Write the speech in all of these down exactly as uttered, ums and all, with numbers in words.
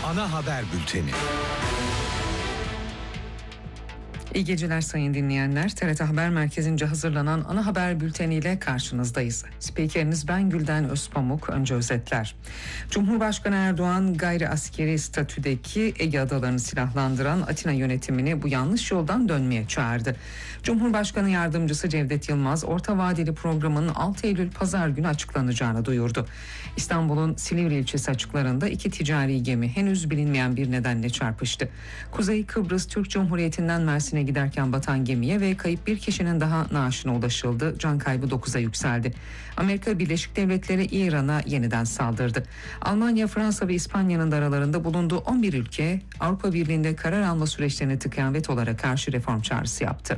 Ana haber bülteni. İyi geceler sayın dinleyenler. T R T Haber Merkezi'nce hazırlanan ana haber bülteniyle karşınızdayız. Spikeriniz ben Gülden Özpamuk. Önce özetler. Cumhurbaşkanı Erdoğan gayri askeri statüdeki Ege Adalarını silahlandıran Atina yönetimini bu yanlış yoldan dönmeye çağırdı. Cumhurbaşkanı Yardımcısı Cevdet Yılmaz orta vadeli programının altı Eylül Pazar günü açıklanacağını duyurdu. İstanbul'un Silivri ilçesi açıklarında iki ticari gemi henüz bilinmeyen bir nedenle çarpıştı. Kuzey Kıbrıs Türk Cumhuriyeti'nden Mersin'e giderken batan gemiye ve kayıp bir kişinin daha naaşına ulaşıldı. Can kaybı dokuza yükseldi. Amerika Birleşik Devletleri İran'a yeniden saldırdı. Almanya, Fransa ve İspanya'nın da aralarında bulunduğu on bir ülke Avrupa Birliği'nde karar alma süreçlerini tıkayan vetolara karşı reform çağrısı yaptı.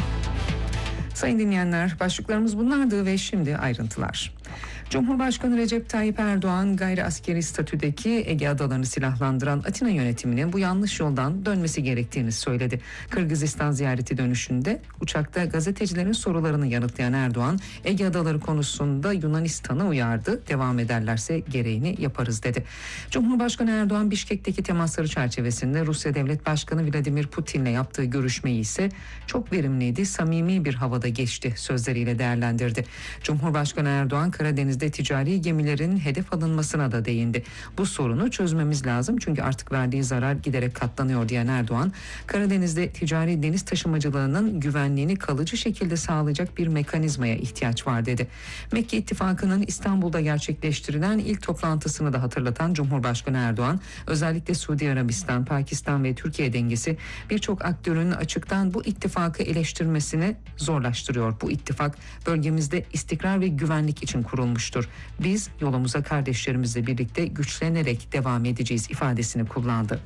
Sayın dinleyenler, başlıklarımız bunlardı ve şimdi ayrıntılar. Cumhurbaşkanı Recep Tayyip Erdoğan gayri askeri statüdeki Ege Adalarını silahlandıran Atina yönetiminin bu yanlış yoldan dönmesi gerektiğini söyledi. Kırgızistan ziyareti dönüşünde uçakta gazetecilerin sorularını yanıtlayan Erdoğan, Ege Adaları konusunda Yunanistan'ı uyardı. Devam ederlerse gereğini yaparız dedi. Cumhurbaşkanı Erdoğan Bişkek'teki temasları çerçevesinde Rusya Devlet Başkanı Vladimir Putin'le yaptığı görüşmeyi ise çok verimliydi, samimi bir havada geçti sözleriyle değerlendirdi. Cumhurbaşkanı Erdoğan Karadeniz'de ticari gemilerin hedef alınmasına da değindi. Bu sorunu çözmemiz lazım çünkü artık verdiği zarar giderek katlanıyor diyen Erdoğan, Karadeniz'de ticari deniz taşımacılığının güvenliğini kalıcı şekilde sağlayacak bir mekanizmaya ihtiyaç var dedi. Mekke İttifakı'nın İstanbul'da gerçekleştirilen ilk toplantısını da hatırlatan Cumhurbaşkanı Erdoğan, özellikle Suudi Arabistan, Pakistan ve Türkiye dengesi birçok aktörün açıktan bu ittifakı eleştirmesini zorlaştırıyor. Bu ittifak bölgemizde istikrar ve güvenlik için kurulmuştur. Biz yolumuza kardeşlerimizle birlikte güçlenerek devam edeceğiz ifadesini kullandı.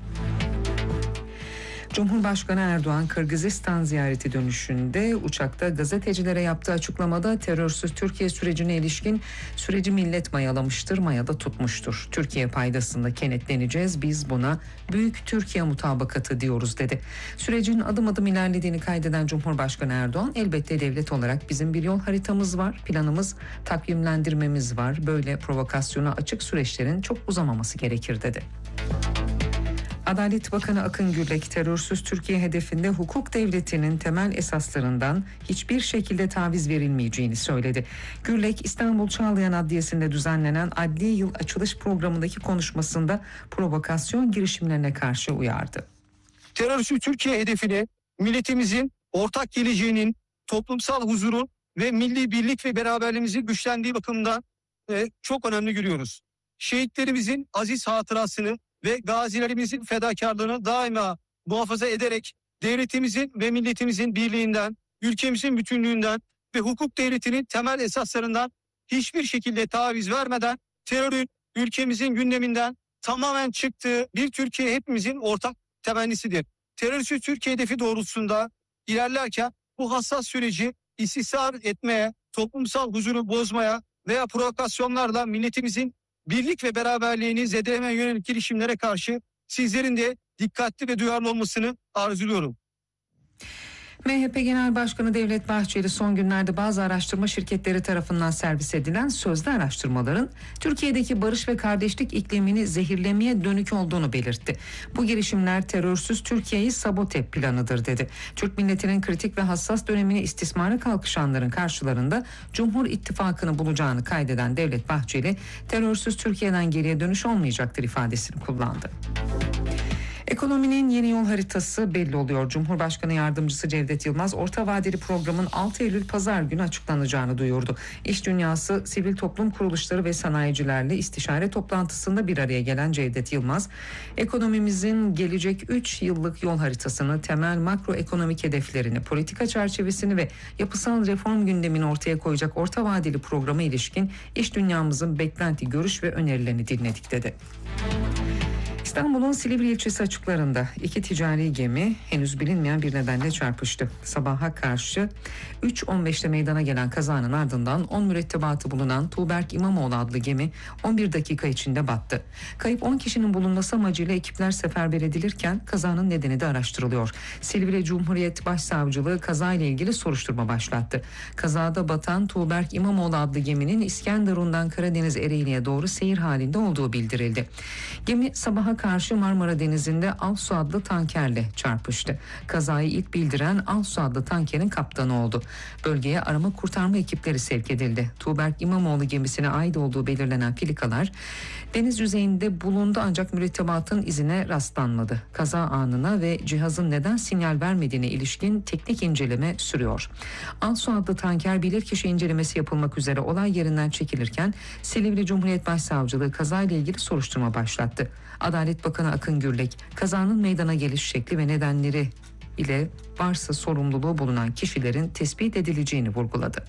Cumhurbaşkanı Erdoğan Kırgızistan ziyareti dönüşünde uçakta gazetecilere yaptığı açıklamada terörsüz Türkiye sürecine ilişkin süreci millet mayalamıştır, mayada tutmuştur. Türkiye paydasında kenetleneceğiz, biz buna büyük Türkiye mutabakatı diyoruz dedi. Sürecin adım adım ilerlediğini kaydeden Cumhurbaşkanı Erdoğan, elbette devlet olarak bizim bir yol haritamız var, planımız, takvimlendirmemiz var. Böyle provokasyona açık süreçlerin çok uzamaması gerekir dedi. Adalet Bakanı Akın Gürlek, terörsüz Türkiye hedefinde hukuk devletinin temel esaslarından hiçbir şekilde taviz verilmeyeceğini söyledi. Gürlek, İstanbul Çağlayan Adliyesi'nde düzenlenen Adli Yıl Açılış Programı'ndaki konuşmasında provokasyon girişimlerine karşı uyardı. Terörsüz Türkiye hedefini milletimizin ortak geleceğinin, toplumsal huzurun ve milli birlik ve beraberliğimizin güçlendiği bakımından e, çok önemli görüyoruz. Şehitlerimizin aziz hatırasını ve gazilerimizin fedakarlığını daima muhafaza ederek devletimizin ve milletimizin birliğinden, ülkemizin bütünlüğünden ve hukuk devletinin temel esaslarından hiçbir şekilde taviz vermeden terörün ülkemizin gündeminden tamamen çıktığı bir Türkiye hepimizin ortak temennisidir. Terörsüz Türkiye hedefi doğrultusunda ilerlerken bu hassas süreci istismar etmeye, toplumsal huzuru bozmaya veya provokasyonlarla milletimizin birlik ve beraberliğini zedelemeye yönelik girişimlere karşı sizlerin de dikkatli ve duyarlı olmasını arzuluyorum. M H P Genel Başkanı Devlet Bahçeli son günlerde bazı araştırma şirketleri tarafından servis edilen sözlü araştırmaların Türkiye'deki barış ve kardeşlik iklimini zehirlemeye dönük olduğunu belirtti. Bu girişimler terörsüz Türkiye'yi sabote planıdır dedi. Türk milletinin kritik ve hassas dönemini istismara kalkışanların karşılarında Cumhur İttifakı'nı bulacağını kaydeden Devlet Bahçeli, terörsüz Türkiye'den geriye dönüş olmayacaktır ifadesini kullandı. Ekonominin yeni yol haritası belli oluyor. Cumhurbaşkanı Yardımcısı Cevdet Yılmaz orta vadeli programın altı Eylül Pazar günü açıklanacağını duyurdu. İş dünyası, sivil toplum kuruluşları ve sanayicilerle istişare toplantısında bir araya gelen Cevdet Yılmaz, ekonomimizin gelecek üç yıllık yol haritasını, temel makroekonomik hedeflerini, politika çerçevesini ve yapısal reform gündemini ortaya koyacak orta vadeli programa ilişkin iş dünyamızın beklenti, görüş ve önerilerini dinledik dedi. İstanbul'un Silivri ilçesi açıklarında iki ticari gemi henüz bilinmeyen bir nedenle çarpıştı. Sabaha karşı üç on beşte meydana gelen kazanın ardından on mürettebatı bulunan Tuğberk İmamoğlu adlı gemi on bir dakika içinde battı. Kayıp on kişinin bulunması amacıyla ekipler seferber edilirken kazanın nedeni de araştırılıyor. Silivri Cumhuriyet Başsavcılığı kazayla ilgili soruşturma başlattı. Kazada batan Tuğberk İmamoğlu adlı geminin İskenderun'dan Karadeniz Ereğli'ye doğru seyir halinde olduğu bildirildi. Gemi sabaha karşı Marmara Denizi'nde Alsu adlı tankerle çarpıştı. Kazayı ilk bildiren Alsu adlı tankerin kaptanı oldu. Bölgeye arama kurtarma ekipleri sevk edildi. Tuğberk İmamoğlu gemisine ait olduğu belirlenen filikalar deniz yüzeyinde bulundu ancak mürettebatın izine rastlanmadı. Kaza anına ve cihazın neden sinyal vermediğine ilişkin teknik inceleme sürüyor. Alsu adlı tanker bilirkişi incelemesi yapılmak üzere olay yerinden çekilirken Silivri Cumhuriyet Başsavcılığı kazayla ilgili soruşturma başlattı. Adalet Bakanı Akın Gürlek, kazanın meydana geliş şekli ve nedenleri ile varsa sorumluluğu bulunan kişilerin tespit edileceğini vurguladı.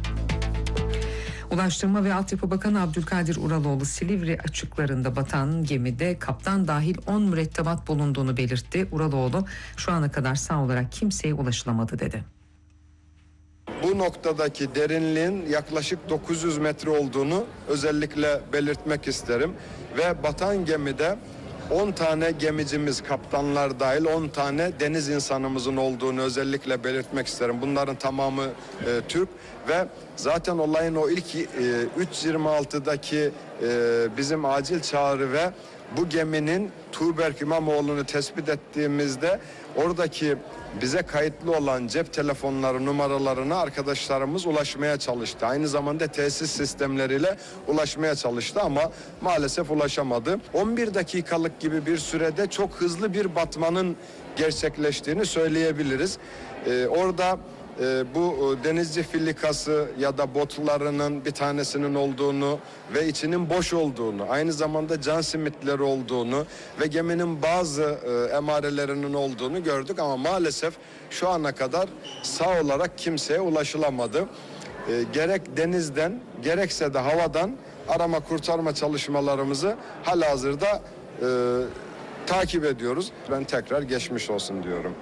Ulaştırma ve Altyapı Bakanı Abdülkadir Uraloğlu Silivri açıklarında batan gemide kaptan dahil on mürettebat bulunduğunu belirtti. Uraloğlu şu ana kadar sağ olarak kimseye ulaşılamadı dedi. Bu noktadaki derinliğin yaklaşık dokuz yüz metre olduğunu özellikle belirtmek isterim. Ve batan gemide on tane gemicimiz, kaptanlar dahil on tane deniz insanımızın olduğunu özellikle belirtmek isterim. Bunların tamamı e, Türk ve zaten olayın o ilk e, üç yirmi altıdaki e, bizim acil çağrı ve bu geminin Tuğberk İmamoğlu'nu tespit ettiğimizde oradaki bize kayıtlı olan cep telefonları numaralarına arkadaşlarımız ulaşmaya çalıştı. Aynı zamanda tesis sistemleriyle ulaşmaya çalıştı ama maalesef ulaşamadı. on bir dakikalık gibi bir sürede çok hızlı bir batmanın gerçekleştiğini söyleyebiliriz. Ee, orada e, bu denizci filikası ya da botlarının bir tanesinin olduğunu ve içinin boş olduğunu, aynı zamanda can simitleri olduğunu ve geminin bazı e, emarelerinin olduğunu gördük ama maalesef şu ana kadar sağ olarak kimseye ulaşılamadı. E, gerek denizden gerekse de havadan arama kurtarma çalışmalarımızı halihazırda e, takip ediyoruz. Ben tekrar geçmiş olsun diyorum.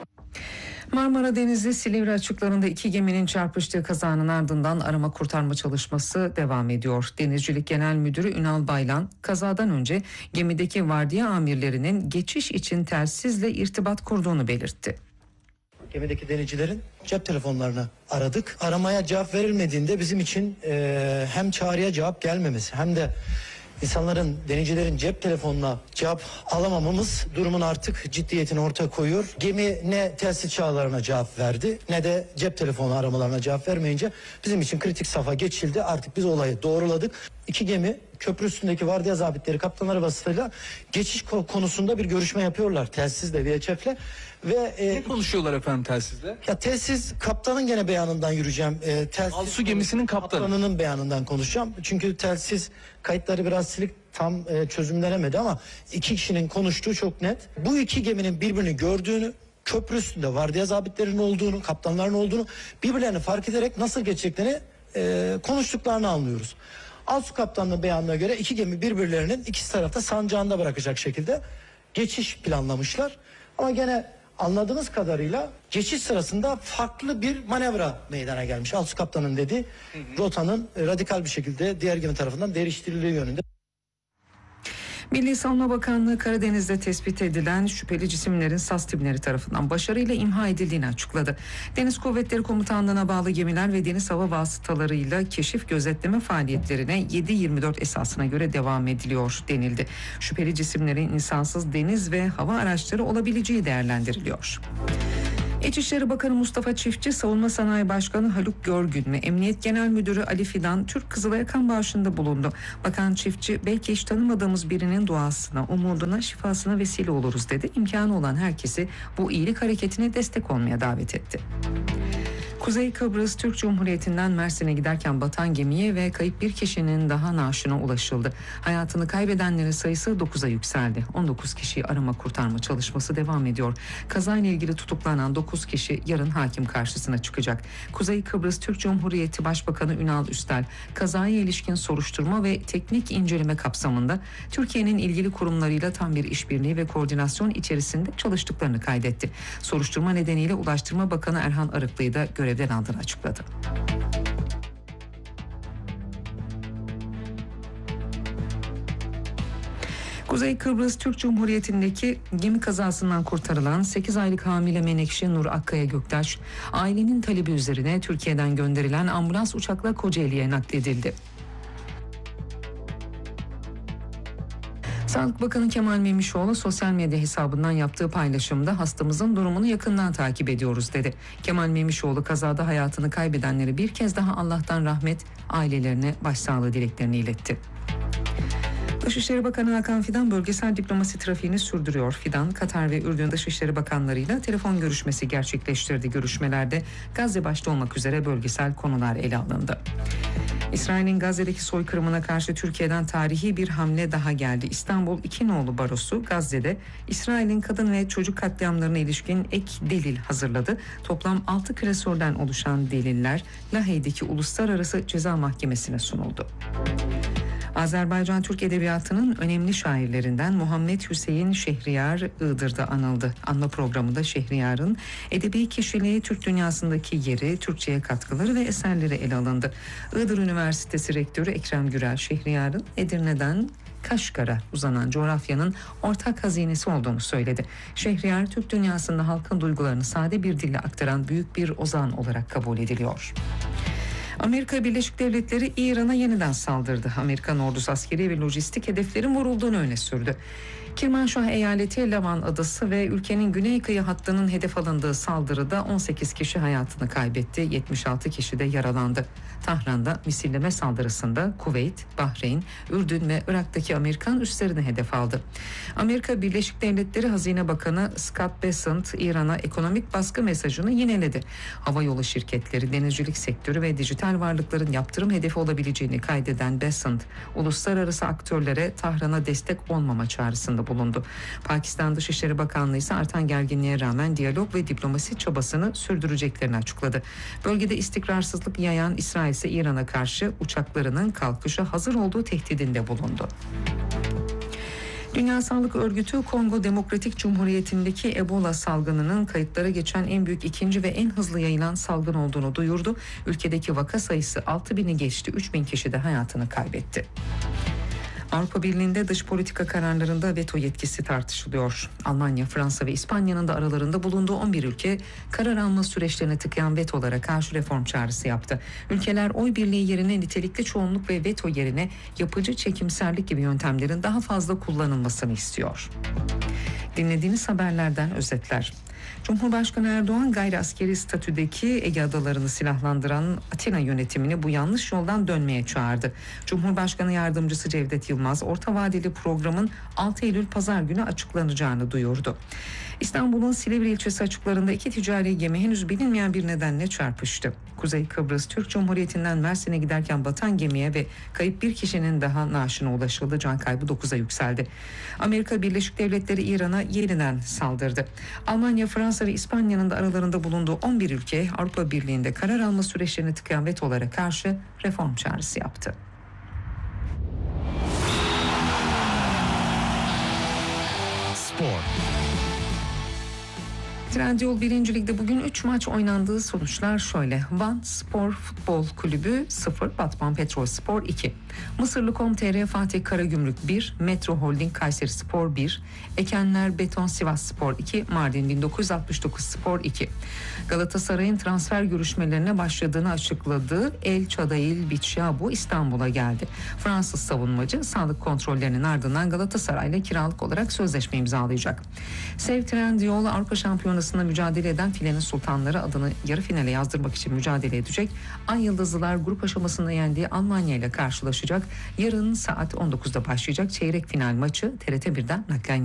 Marmara Denizi Silivri açıklarında iki geminin çarpıştığı kazanın ardından arama kurtarma çalışması devam ediyor. Denizcilik Genel Müdürü Ünal Baylan, kazadan önce gemideki vardiya amirlerinin geçiş için telsizle irtibat kurduğunu belirtti. Gemideki denizcilerin cep telefonlarını aradık. Aramaya cevap verilmediğinde bizim için e, hem çağrıya cevap gelmemesi hem de İnsanların, denizcilerin cep telefonuna cevap alamamamız durumun artık ciddiyetini ortaya koyuyor. Gemi ne telsiz çağrılarına cevap verdi ne de cep telefonu aramalarına cevap vermeyince bizim için kritik safha geçildi. Artık biz olayı doğruladık. İki gemi köprü üstündeki vardiya zabitleri, kaptanları vasıtasıyla geçiş konusunda bir görüşme yapıyorlar telsizle, V H F'le. Ve e, ne konuşuyorlar efendim telsizle? Ya telsiz kaptanın gene beyanından yürüyeceğim. E, telsiz Alsu gemisinin kaptanı. Kaptanının beyanından konuşacağım. Çünkü telsiz kayıtları biraz silik, tam e, çözümlenemedi ama iki kişinin konuştuğu çok net. Bu iki geminin birbirini gördüğünü, köprü üstünde vardiya zabitlerinin olduğunu, kaptanların olduğunu, birbirlerini fark ederek nasıl geçeceklerini e, konuştuklarını anlıyoruz. Alsu kaptanının beyanına göre iki gemi birbirlerinin ikisi tarafta sancağında bırakacak şekilde geçiş planlamışlar. Ama gene anladığımız kadarıyla geçiş sırasında farklı bir manevra meydana gelmiş. Alsu kaptanın dediği rotanın radikal bir şekilde diğer gemi tarafından değiştirildiği yönünde. Milli Savunma Bakanlığı Karadeniz'de tespit edilen şüpheli cisimlerin SAS timleri tarafından başarıyla imha edildiğini açıkladı. Deniz Kuvvetleri Komutanlığı'na bağlı gemiler ve deniz hava vasıtalarıyla keşif gözetleme faaliyetlerine yedi yirmi dört esasına göre devam ediliyor denildi. Şüpheli cisimlerin insansız deniz ve hava araçları olabileceği değerlendiriliyor. İçişleri Bakanı Mustafa Çiftçi, Savunma Sanayi Başkanı Haluk Görgün ve Emniyet Genel Müdürü Ali Fidan Türk Kızılay'a kan bağışında bulundu. Bakan Çiftçi, belki hiç tanımadığımız birinin duasına, umuduna, şifasına vesile oluruz dedi. İmkanı olan herkesi bu iyilik hareketine destek olmaya davet etti. Kuzey Kıbrıs Türk Cumhuriyeti'nden Mersin'e giderken batan gemiye ve kayıp bir kişinin daha naaşına ulaşıldı. Hayatını kaybedenlerin sayısı dokuza yükseldi. on dokuz kişiyi arama kurtarma çalışması devam ediyor. Kazayla ilgili tutuklanan dokuz kişi yarın hakim karşısına çıkacak. Kuzey Kıbrıs Türk Cumhuriyeti Başbakanı Ünal Üstel, kazaya ilişkin soruşturma ve teknik inceleme kapsamında Türkiye'nin ilgili kurumlarıyla tam bir işbirliği ve koordinasyon içerisinde çalıştıklarını kaydetti. Soruşturma nedeniyle Ulaştırma Bakanı Erhan Arıklı'yı da görev görevden aldığını açıkladı. Kuzey Kıbrıs Türk Cumhuriyeti'ndeki gemi kazasından kurtarılan sekiz aylık hamile Menekşe Nur Akkaya Göktaş, ailenin talebi üzerine Türkiye'den gönderilen ambulans uçakla Kocaeli'ye nakledildi. Sağlık Bakanı Kemal Memişoğlu sosyal medya hesabından yaptığı paylaşımda hastamızın durumunu yakından takip ediyoruz dedi. Kemal Memişoğlu kazada hayatını kaybedenleri bir kez daha Allah'tan rahmet, ailelerine başsağlığı dileklerini iletti. Dışişleri Bakanı Hakan Fidan bölgesel diplomasi trafiğini sürdürüyor. Fidan, Katar ve Ürdün Dışişleri Bakanlarıyla telefon görüşmesi gerçekleştirdi. Görüşmelerde Gazze başta olmak üzere bölgesel konular ele alındı. İsrail'in Gazze'deki soykırımına karşı Türkiye'den tarihi bir hamle daha geldi. İstanbul İki Nolu Barosu Gazze'de İsrail'in kadın ve çocuk katliamlarına ilişkin ek delil hazırladı. Toplam altı klasörden oluşan deliller Lahey'deki Uluslararası Ceza Mahkemesi'ne sunuldu. Azerbaycan Türk Edebiyatı'nın önemli şairlerinden Muhammed Hüseyin Şehriyar Iğdır'da anıldı. Anma programında Şehriyar'ın edebi kişiliği, Türk dünyasındaki yeri, Türkçe'ye katkıları ve eserleri ele alındı. Iğdır Üniversitesi Rektörü Ekrem Gürel, Şehriyar'ın Edirne'den Kaşgar'a uzanan coğrafyanın ortak hazinesi olduğunu söyledi. Şehriyar, Türk dünyasında halkın duygularını sade bir dille aktaran büyük bir ozan olarak kabul ediliyor. Amerika Birleşik Devletleri İran'a yeniden saldırdı. Amerikan ordusu askeri ve lojistik hedeflerin vurulduğunu öne sürdü. Kirmanşah eyaleti, Lavan adası ve ülkenin güney kıyı hattının hedef alındığı saldırıda on sekiz kişi hayatını kaybetti, yetmiş altı kişi de yaralandı. Tahran'da misilleme saldırısında Kuveyt, Bahreyn, Ürdün ve Irak'taki Amerikan üslerini hedef aldı. Amerika Birleşik Devletleri Hazine Bakanı Scott Bessent, İran'a ekonomik baskı mesajını yineledi. Havayolu şirketleri, denizcilik sektörü ve dijital varlıkların yaptırım hedefi olabileceğini kaydeden Bessent, uluslararası aktörlere Tahran'a destek olmama çağrısında bulundu. Pakistan Dışişleri Bakanlığı ise artan gerginliğe rağmen diyalog ve diplomasi çabasını sürdüreceklerini açıkladı. Bölgede istikrarsızlık yayan İsrail ise İran'a karşı uçaklarının kalkışa hazır olduğu tehdidinde bulundu. Dünya Sağlık Örgütü, Kongo Demokratik Cumhuriyeti'ndeki Ebola salgınının kayıtlara geçen en büyük, ikinci ve en hızlı yayılan salgın olduğunu duyurdu. Ülkedeki vaka sayısı altı bini geçti, üç bin kişi de hayatını kaybetti. Avrupa Birliği'nde dış politika kararlarında veto yetkisi tartışılıyor. Almanya, Fransa ve İspanya'nın da aralarında bulunduğu on bir ülke karar alma süreçlerini tıkayan vetolara karşı reform çağrısı yaptı. Ülkeler oy birliği yerine nitelikli çoğunluk ve veto yerine yapıcı çekimserlik gibi yöntemlerin daha fazla kullanılmasını istiyor. Dinlediğiniz haberlerden özetler. Cumhurbaşkanı Erdoğan gayri askeri statüdeki Ege Adalarını silahlandıran Atina yönetimini bu yanlış yoldan dönmeye çağırdı. Cumhurbaşkanı Yardımcısı Cevdet Yılmaz, orta vadeli programın altı Eylül Pazar günü açıklanacağını duyurdu. İstanbul'un Silivri ilçesi açıklarında iki ticari gemi henüz bilinmeyen bir nedenle çarpıştı. Kuzey Kıbrıs Türk Cumhuriyeti'nden Mersin'e giderken batan gemiye ve kayıp bir kişinin daha naaşına ulaşıldı. Can kaybı dokuza yükseldi. Amerika Birleşik Devletleri İran'a yeniden saldırdı. Almanya, Fransa ve İspanya'nın da aralarında bulunduğu on bir ülke Avrupa Birliği'nde karar alma süreçlerini tıkayan vetolara karşı reform çağrısı yaptı. Spor. Trendyol birinci Lig'de bugün üç maç oynandığı sonuçlar şöyle. Van Spor Futbol Kulübü sıfır, Batman Petrol Spor iki. Mısırlı nokta com nokta tr Fatih Karagümrük bir, Metro Holding Kayseri Spor bir, Ekenler Beton Sivas Spor iki, Mardin bin dokuz yüz altmış dokuz Spor iki. Galatasaray'ın transfer görüşmelerine başladığını açıkladığı El Çadail Biçyabu İstanbul'a geldi. Fransız savunmacı sağlık kontrollerinin ardından Galatasaray'la kiralık olarak sözleşme imzalayacak. Sev Trendyol Avrupa Şampiyonası'nda mücadele eden Filenin Sultanları adını yarı finale yazdırmak için mücadele edecek. Ay Yıldızlılar grup aşamasında yendiği Almanya ile karşılaşacak. Yarın saat on dokuzda başlayacak çeyrek final maçı T R T birden naklen